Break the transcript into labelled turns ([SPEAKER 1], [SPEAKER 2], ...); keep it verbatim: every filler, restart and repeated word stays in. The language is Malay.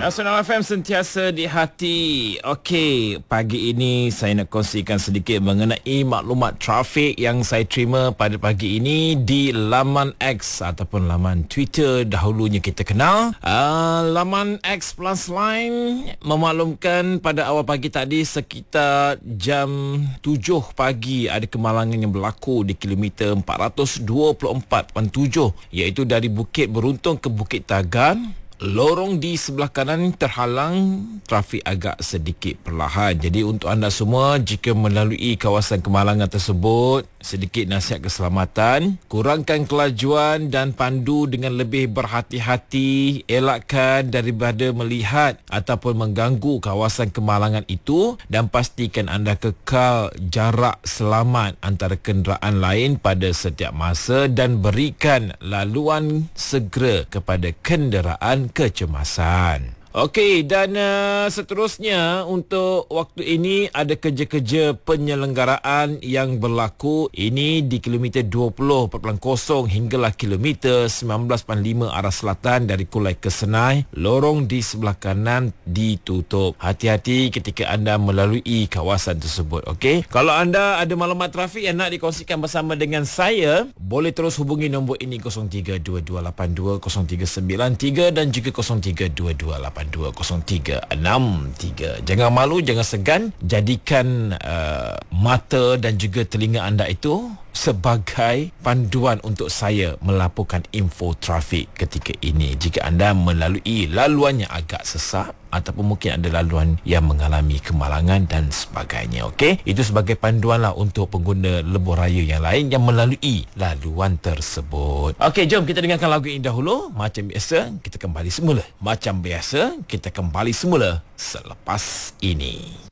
[SPEAKER 1] Nasional F M sentiasa di hati. Okey, pagi ini saya nak kongsikan sedikit mengenai maklumat trafik yang saya terima pada pagi ini di laman X ataupun laman Twitter dahulunya kita kenal. Uh, laman X Plus Line memaklumkan pada awal pagi tadi sekitar jam tujuh pagi ada kemalangan yang berlaku di kilometer empat ratus dua puluh empat titik tujuh iaitu dari Bukit Beruntung ke Bukit Tagan. Lorong di sebelah kanan terhalang, trafik agak sedikit perlahan. Jadi untuk anda semua, jika melalui kawasan kemalangan tersebut, sedikit nasihat keselamatan, kurangkan kelajuan dan pandu dengan lebih berhati-hati, elakkan daripada melihat ataupun mengganggu kawasan kemalangan itu dan pastikan anda kekal jarak selamat antara kenderaan lain pada setiap masa dan berikan laluan segera kepada kenderaan kecemasan. Okey, dan uh, seterusnya untuk waktu ini ada kerja-kerja penyelenggaraan yang berlaku. Ini di kilometer dua puluh titik kosong hinggalah kilometer sembilan belas titik lima arah selatan dari Kulai ke Senai. Lorong di sebelah kanan ditutup. Hati-hati ketika anda melalui kawasan tersebut. Okey, kalau anda ada maklumat trafik yang nak dikongsikan bersama dengan saya, boleh terus hubungi nombor ini kosong tiga dua dua lapan dua kosong tiga sembilan tiga dan juga kosong tiga dua dua lapan dua kosong tiga enam tiga. Jangan malu, jangan segan. Jadikan uh, mata dan juga telinga anda itu sebagai panduan untuk saya melaporkan info trafik ketika ini. Jika anda melalui laluan yang agak sesak ataupun mungkin ada laluan yang mengalami kemalangan dan sebagainya. Okey, itu sebagai panduan lah untuk pengguna lebuh raya yang lain yang melalui laluan tersebut. Okey, jom kita dengarkan lagu ini dahulu. Macam biasa, kita kembali semula. Macam biasa, kita kembali semula selepas ini.